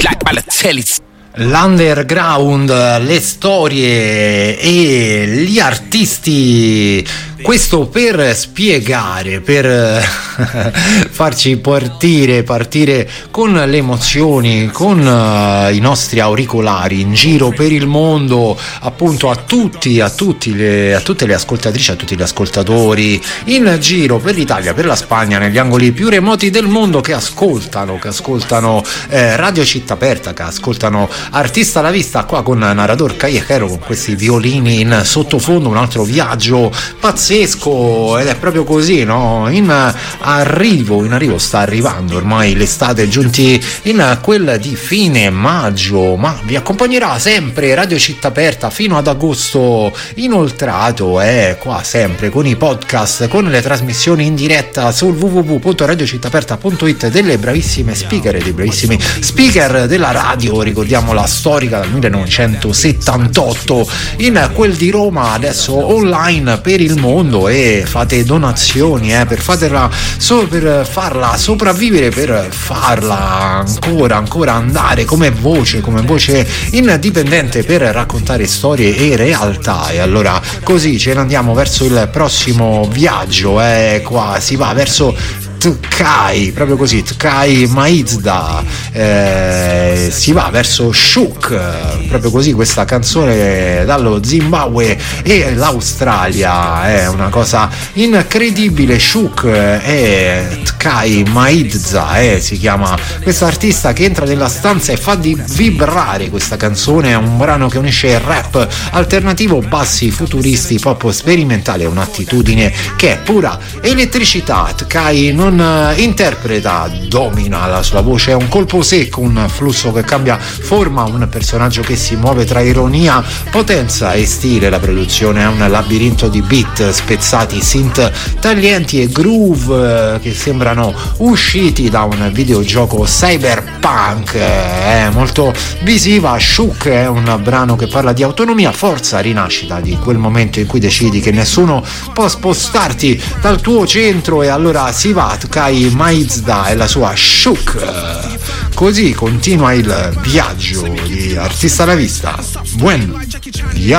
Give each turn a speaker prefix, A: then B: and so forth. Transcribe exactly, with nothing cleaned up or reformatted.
A: like Balotelli.
B: L'underground, le storie e gli artisti, questo per spiegare, per farci partire, partire con le emozioni, con i nostri auricolari in giro per il mondo, appunto a tutti, a tutti le, a tutte le ascoltatrici, a tutti gli ascoltatori in giro per l'Italia, per la Spagna, negli angoli più remoti del mondo che ascoltano, che ascoltano eh, Radio Città Aperta, che ascoltano Artista alla Vista, qua con Narrador Callejero, con questi violini in sottofondo, un altro viaggio pazzesco, ed è proprio così, no? In arrivo, in arrivo sta arrivando ormai l'estate, giunti in quel di fine maggio, ma vi accompagnerà sempre Radio Città Aperta fino ad agosto inoltrato, è qua sempre con i podcast, con le trasmissioni in diretta sul w w w punto radio città aperta punto it delle bravissime speaker e dei bravissimi speaker della radio, ricordiamo la storica dal millenovecentosettantotto, in quel di Roma, adesso online per il mondo, e fate donazioni eh, per, farla, so, per farla sopravvivere, per farla ancora ancora andare come voce, come voce indipendente, per raccontare storie e realtà. E allora così ce ne andiamo verso il prossimo viaggio, eh, qua si va verso Tkai, proprio così, Tkai Maizda, eh, si va verso Shook, proprio così, questa canzone dallo Zimbabwe e l'Australia, è una cosa incredibile. Shook e Tkai Maizda, eh, si chiama questa artista, che entra nella stanza e fa di vibrare questa canzone. È un brano che unisce rap alternativo, bassi futuristi, pop sperimentale, un'attitudine che è pura elettricità. Tkai non interpreta, domina la sua voce, è un colpo secco, un flusso che cambia forma, un personaggio che si muove tra ironia, potenza e stile. La produzione è un labirinto di beat spezzati, synth taglienti e groove che sembrano usciti da un videogioco cyberpunk, è molto visiva. Shook è un brano che parla di autonomia, forza, rinascita, di quel momento in cui decidi che nessuno può spostarti dal tuo centro, e allora si va. Tkai Maizda e la sua Shook. Così continua il viaggio di Artista alla Vista. Buen viaggio.